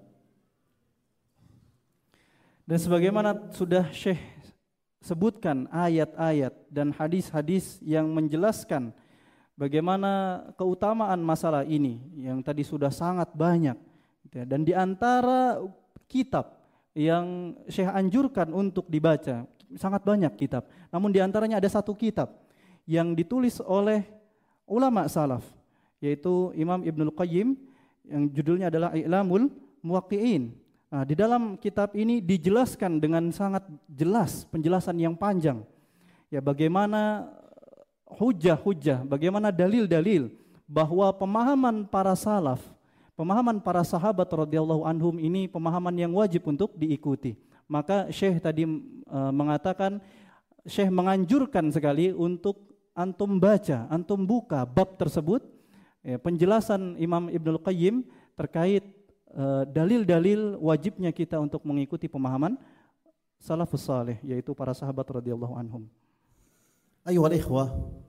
Dan sebagaimana sudah Syekh sebutkan ayat-ayat dan hadis-hadis yang menjelaskan bagaimana keutamaan masalah ini yang tadi sudah sangat banyak. Dan di antara kitab yang Syekh anjurkan untuk dibaca, sangat banyak kitab. Namun di antaranya ada satu kitab yang ditulis oleh ulama salaf, yaitu Imam Ibnul Qayyim, yang judulnya adalah I'lamul Muwaqqi'in. Nah, di dalam kitab ini dijelaskan dengan sangat jelas, penjelasan yang panjang. Ya, bagaimana hujah-hujah, bagaimana dalil-dalil bahwa pemahaman para salaf, pemahaman para sahabat radhiyallahu anhum ini pemahaman yang wajib untuk diikuti. Maka Syekh tadi e, mengatakan, Syekh menganjurkan sekali untuk antum baca, antum buka bab tersebut, ya, penjelasan Imam Ibnul Qayyim terkait e, dalil-dalil wajibnya kita untuk mengikuti pemahaman salafus saleh, yaitu para sahabat radhiyallahu anhum. أيها الإخوة،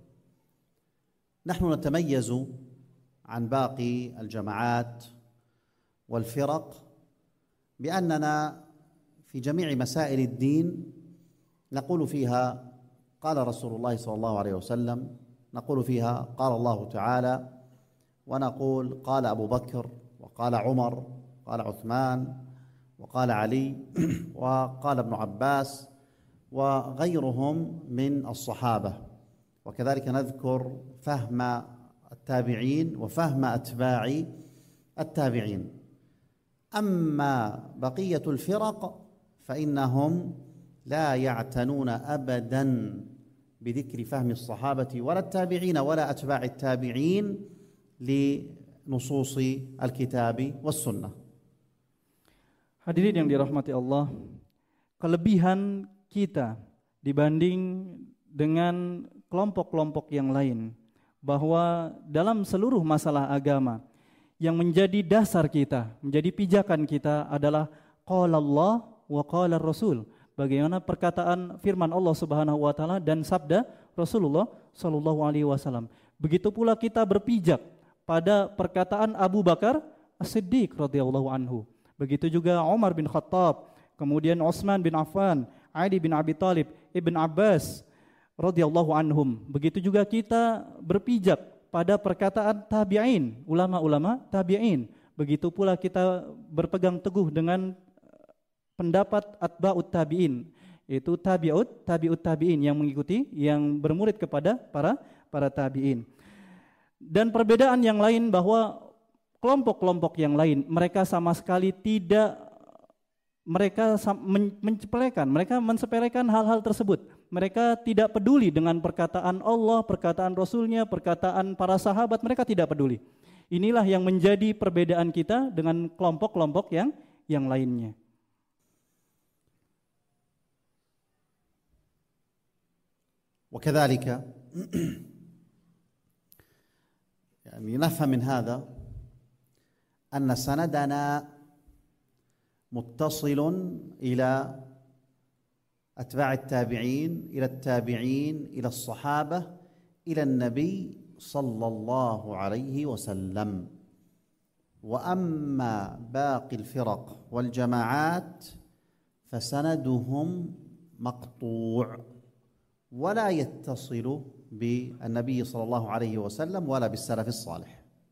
نحن نتميز عن باقي الجماعات والفرق بأننا في جميع مسائل الدين نقول فيها قال رسول الله صلى الله عليه وسلم، نقول فيها قال الله تعالى، ونقول قال أبو بكر وقال عمر قال عثمان وقال علي وقال ابن عباس وغيرهم من الصحابة. وكذلك نذكر فهم التابعين وفهم أتباع التابعين. أما بقية الفرق فإنهم لا يعتنون أبدا بذكر فهم الصحابة ولا التابعين ولا أتباع التابعين لنصوص الكتاب والسنة. Hadirin yang dirahmati Allah, kelebihan kita dibanding dengan kelompok-kelompok yang lain, bahwa dalam seluruh masalah agama yang menjadi dasar kita, menjadi pijakan kita adalah qala Allah wa qala Rasul. Bagaimana perkataan firman Allah Subhanahu wa taala dan sabda Rasulullah sallallahu alaihi wasallam. Begitu pula kita berpijak pada perkataan Abu Bakar As-Siddiq radhiyallahu anhu. Begitu juga Umar bin Khattab, kemudian Utsman bin Affan, Ali bin Abi Thalib, Ibn Abbas radhiyallahu anhum. Begitu juga kita berpijak pada perkataan tabi'in, ulama-ulama tabi'in. Begitu pula kita berpegang teguh dengan pendapat atba'ut tabi'in, yaitu tabi'ut tabi'ut tabi'in yang mengikuti, yang bermurid kepada para para tabi'in. Dan perbedaan yang lain bahwa kelompok-kelompok yang lain mereka sama sekali tidak, mereka mencepelekan, mereka mensepelekan hal-hal tersebut. Mereka tidak peduli dengan perkataan Allah, perkataan Rasulnya, perkataan para sahabat, mereka tidak peduli. Inilah yang menjadi perbedaan kita dengan kelompok-kelompok yang yang lainnya. وكذلك يعني نفهم من هذا أن سندنا متصل إلى أتباع التابعين إلى التابعين إلى الصحابة إلى النبي صلى الله عليه وسلم. وأما باقي الفرق والجماعات فسندهم مقطوع ولا يتصل بالنبي صلى الله عليه وسلم ولا بالسلف الصالح.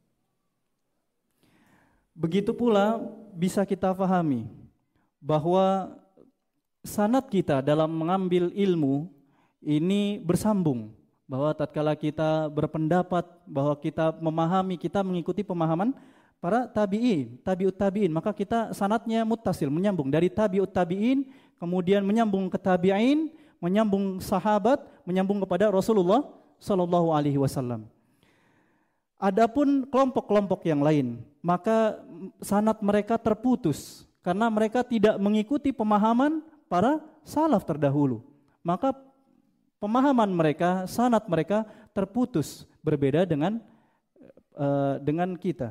Begitu pula bisa kita fahami bahwa sanad kita dalam mengambil ilmu ini bersambung, bahwa tatkala kita berpendapat bahwa kita memahami, kita mengikuti pemahaman para tabi'in, tabi'ut tabi'in, maka kita sanadnya muttasil, menyambung dari tabi'ut tabi'in, kemudian menyambung ke tabi'in, menyambung sahabat, menyambung kepada Rasulullah sallallahu alaihi wasallam. Adapun kelompok-kelompok yang lain, maka sanad mereka terputus karena mereka tidak mengikuti pemahaman para salaf terdahulu. Maka pemahaman mereka, sanad mereka terputus, berbeda dengan uh, dengan kita.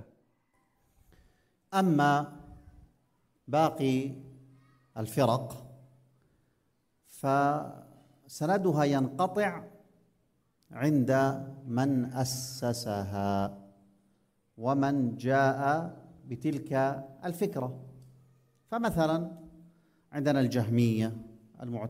Amma baqi al-firaq fa sanaduha yanqati' عند من أسسها ومن جاء بتلك الفكرة. فمثلا عندنا الجهمية،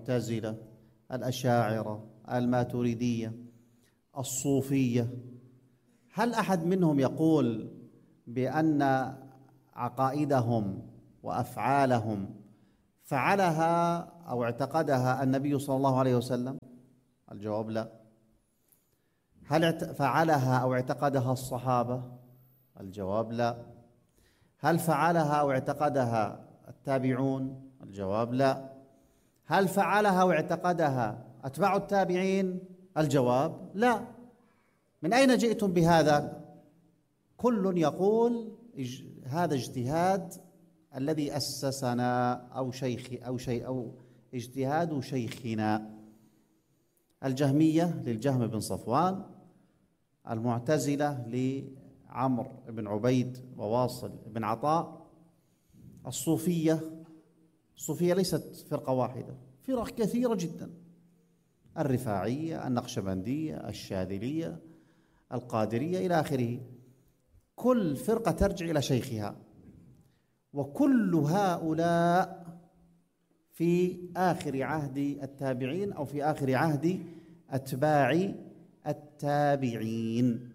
المعتزلة، الأشاعرة، الماتريدية، الصوفية، هل أحد منهم يقول بأن عقائدهم وأفعالهم فعلها أو اعتقدها النبي صلى الله عليه وسلم؟ الجواب لا. هل فعلها أو اعتقدها الصحابة؟ الجواب لا. هل فعلها أو اعتقدها التابعون؟ الجواب لا. هل فعلها أو اعتقدها أتباع التابعين؟ الجواب لا. من أين جئتم بهذا؟ كل يقول هذا اجتهاد الذي أسسنا أو شيخ أو شيء أو اجتهاد شيخنا. الجهمية للجهم بن صفوان، المعتزلة لعمرو بن عبيد وواصل بن عطاء، الصوفية. الصوفية ليست فرقة واحدة، فرق كثيرة جدا، الرفاعية، النقشبندية، الشاذلية، القادرية إلى آخره. كل فرقة ترجع إلى شيخها، وكل هؤلاء في آخر عهد التابعين أو في آخر عهد أتباع التابعين.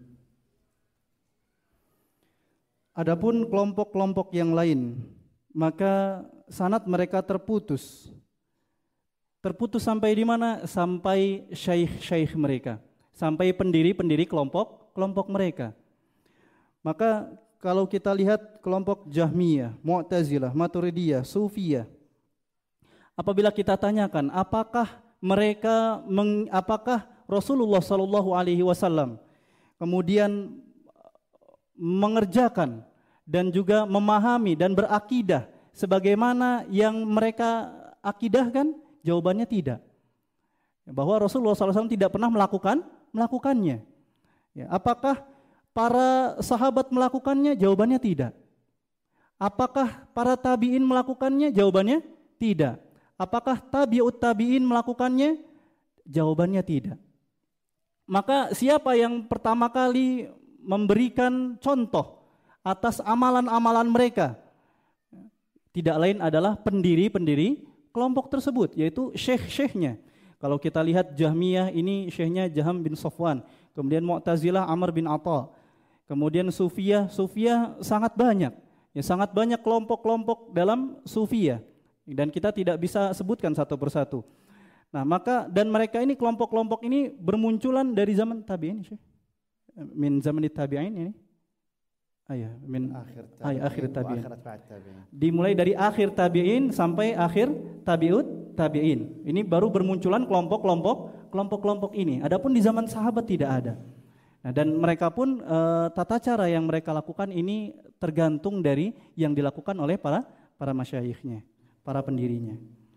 Adapun kelompok-kelompok yang lain, maka sanad mereka terputus. Terputus sampai di mana? Sampai syaikh-syaikh mereka, sampai pendiri-pendiri kelompok-kelompok mereka. Maka kalau kita lihat kelompok Jahmiyah, Mu'tazilah, Maturidiyah, Sufiyah, apabila kita tanyakan apakah mereka meng, apakah Rasulullah Shallallahu Alaihi Wasallam kemudian mengerjakan dan juga memahami dan berakidah sebagaimana yang mereka akidahkan? Jawabannya tidak. Bahwa Rasulullah Shallallahu Alaihi Wasallam tidak pernah melakukan melakukannya. Ya, apakah para sahabat melakukannya? Jawabannya tidak. Apakah para tabi'in melakukannya? Jawabannya tidak. Apakah tabi'ut tabi'in melakukannya? Jawabannya tidak. Maka siapa yang pertama kali memberikan contoh atas amalan-amalan mereka? Tidak lain adalah pendiri-pendiri kelompok tersebut, yaitu syekh-syekhnya. Kalau kita lihat Jahmiyah, ini syekhnya Jaham bin Safwan. Kemudian Mu'tazilah Amr bin Atha. Kemudian Sufiyah, Sufiyah sangat banyak. Ya, sangat banyak kelompok-kelompok dalam Sufiyah. Dan kita tidak bisa sebutkan satu persatu. Nah, maka dan mereka ini kelompok-kelompok ini bermunculan dari zaman tabi'in, Syekh. Min zaman tabi'in ini. Ayah, min akhir tabi'in. Ayah, akhir tabi'in. Dimulai dari akhir tabi'in sampai akhir tabi'ut tabi'in. Ini baru bermunculan kelompok-kelompok kelompok-kelompok ini. Adapun di zaman sahabat tidak ada. Nah, dan mereka pun e, tata cara yang mereka lakukan ini tergantung dari yang dilakukan oleh para para masyayikhnya, para pendirinya.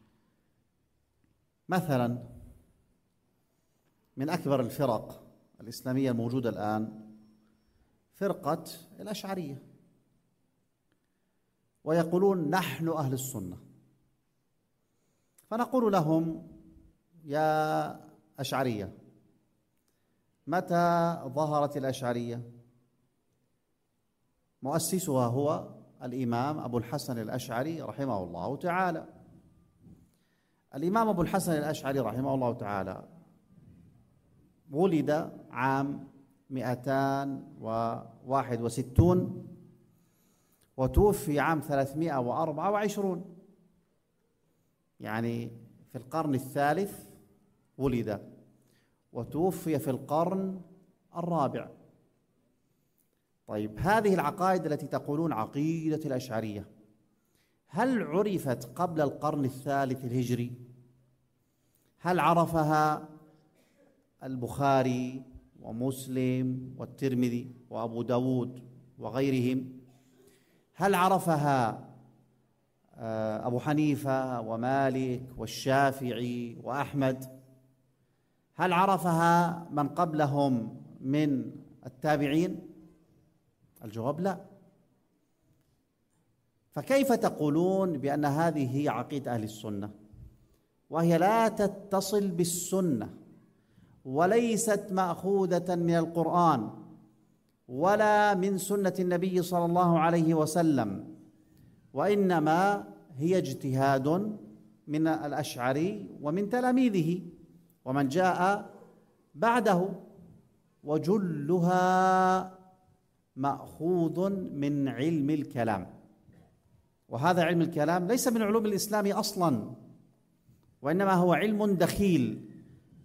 مثلا من أكبر الفرق الإسلامية الموجودة الآن فرقة الأشعرية، ويقولون نحن أهل السنة. فنقول لهم يا أشعرية، متى ظهرت الأشعرية؟ مؤسسها هو الإمام أبو الحسن الأشعري رحمه الله تعالى. الإمام أبو الحسن الأشعري رحمه الله تعالى ولد عام مئتان وواحد وستون وتوفي عام ثلاثمائة وأربعة وعشرون، يعني في القرن الثالث ولد وتوفي في القرن الرابع. طيب، هذه العقائد التي تقولون عقيدة الأشعرية هل عرفت قبل القرن الثالث الهجري؟ هل عرفها البخاري ومسلم والترمذي وأبو داود وغيرهم؟ هل عرفها أبو حنيفة ومالك والشافعي وأحمد؟ هل عرفها من قبلهم من التابعين؟ الجواب لا. فكيف تقولون بأن هذه هي عقيدة أهل السنة وهي لا تتصل بالسنة وليست مأخوذة من القرآن ولا من سنة النبي صلى الله عليه وسلم، وإنما هي اجتهاد من الأشعري ومن تلاميذه ومن جاء بعده؟ وجلها مأخوذ من علم الكلام، وهذا علم الكلام ليس من علوم الإسلام أصلا، وإنما هو علم دخيل